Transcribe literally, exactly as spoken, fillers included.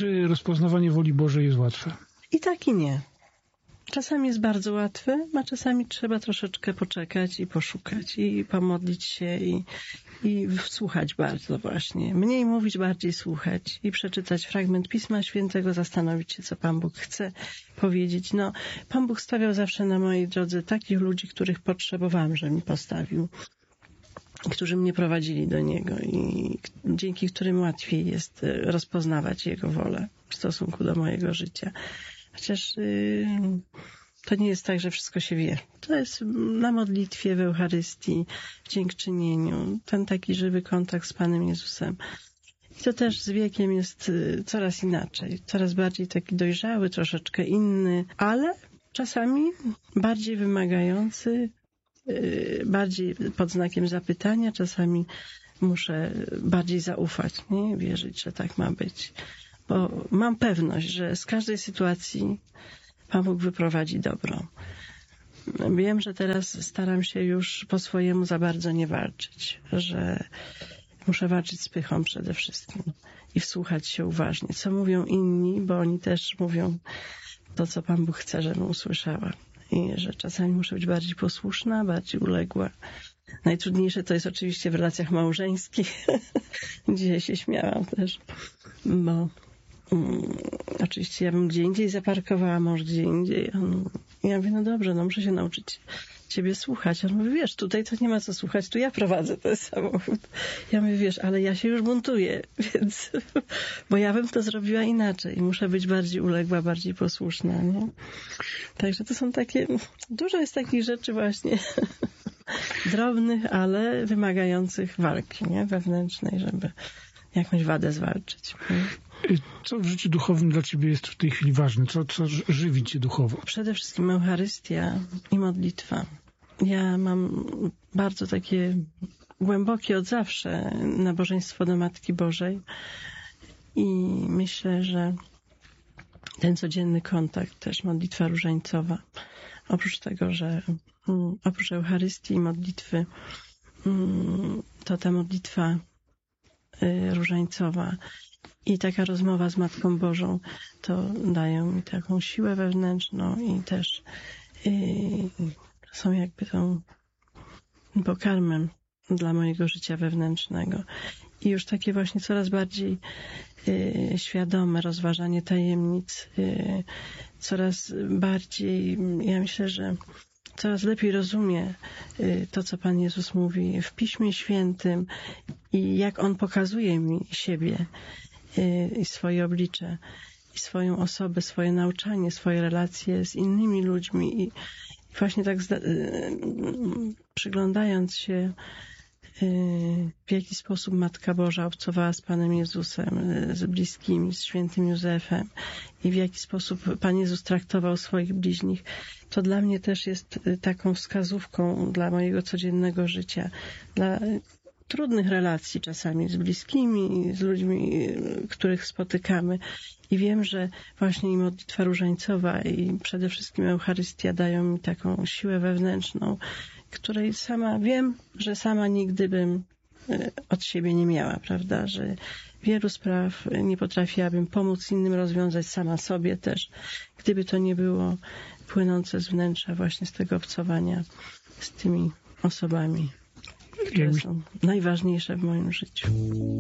Czy rozpoznawanie woli Bożej jest łatwe? I tak i nie. Czasami jest bardzo łatwy, a czasami trzeba troszeczkę poczekać i poszukać i pomodlić się i, i słuchać bardzo właśnie. Mniej mówić, bardziej słuchać i przeczytać fragment Pisma Świętego, zastanowić się, co Pan Bóg chce powiedzieć. No, Pan Bóg stawiał zawsze na mojej drodze takich ludzi, których potrzebowałam, że mi postawił, którzy mnie prowadzili do Niego i dzięki którym łatwiej jest rozpoznawać Jego wolę w stosunku do mojego życia. Chociaż yy, to nie jest tak, że wszystko się wie. To jest na modlitwie, w Eucharystii, w dziękczynieniu, ten taki żywy kontakt z Panem Jezusem. I to też z wiekiem jest yy, coraz inaczej, coraz bardziej taki dojrzały, troszeczkę inny, ale czasami bardziej wymagający, yy, bardziej pod znakiem zapytania, czasami muszę bardziej zaufać, nie? Wierzyć, że tak ma być. Bo mam pewność, że z każdej sytuacji Pan Bóg wyprowadzi dobro. Wiem, że teraz staram się już po swojemu za bardzo nie walczyć, że muszę walczyć z pychą przede wszystkim i wsłuchać się uważnie, co mówią inni, bo oni też mówią to, co Pan Bóg chce, żebym usłyszała. I że czasami muszę być bardziej posłuszna, bardziej uległa. Najtrudniejsze to jest oczywiście w relacjach małżeńskich. Dzisiaj się śmiałam też, bo um, oczywiście ja bym gdzie indziej zaparkowała, mąż gdzie indziej. On, ja mówię, no dobrze, no muszę się nauczyć ciebie słuchać. On mówi, wiesz, tutaj to nie ma co słuchać, tu ja prowadzę ten samochód. Ja mówię, wiesz, ale ja się już buntuję, więc, bo ja bym to zrobiła inaczej. Muszę być bardziej uległa, bardziej posłuszna, nie? Także to są takie, dużo jest takich rzeczy właśnie drobnych, ale wymagających walki, nie? Wewnętrznej, żeby jakąś wadę zwalczyć. Co w życiu duchowym dla ciebie jest w tej chwili ważne? Co, co żywi cię duchowo? Przede wszystkim Eucharystia i modlitwa. Ja mam bardzo takie głębokie od zawsze nabożeństwo do Matki Bożej i myślę, że ten codzienny kontakt, też modlitwa różańcowa, oprócz tego, że oprócz Eucharystii i modlitwy, to ta modlitwa różańcowa i taka rozmowa z Matką Bożą, to dają mi taką siłę wewnętrzną i też yy, są jakby tą pokarmem dla mojego życia wewnętrznego. I już takie właśnie coraz bardziej yy, świadome rozważanie tajemnic, yy, coraz bardziej, ja myślę, że coraz lepiej rozumie to, co Pan Jezus mówi w Piśmie Świętym i jak On pokazuje mi siebie i swoje oblicze, i swoją osobę, swoje nauczanie, swoje relacje z innymi ludźmi. I właśnie tak przyglądając się, w jaki sposób Matka Boża obcowała z Panem Jezusem, z bliskimi, z świętym Józefem i w jaki sposób Pan Jezus traktował swoich bliźnich, to dla mnie też jest taką wskazówką dla mojego codziennego życia, dla trudnych relacji czasami z bliskimi, z ludźmi, których spotykamy. I wiem, że właśnie i modlitwa różańcowa i przede wszystkim Eucharystia dają mi taką siłę wewnętrzną, której sama wiem, że sama nigdy bym od siebie nie miała, prawda? Że wielu spraw nie potrafiłabym pomóc innym rozwiązać, sama sobie też, gdyby to nie było płynące z wnętrza właśnie z tego obcowania z tymi osobami, które są najważniejsze w moim życiu.